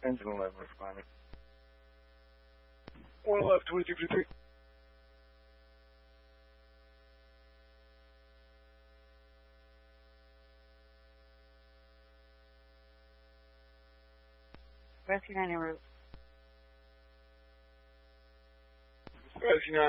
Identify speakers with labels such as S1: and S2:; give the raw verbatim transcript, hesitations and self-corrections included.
S1: Engine eleven responding.
S2: One left, twenty-two fifty-three.
S3: Rescue nine en route.
S2: Rescue nine.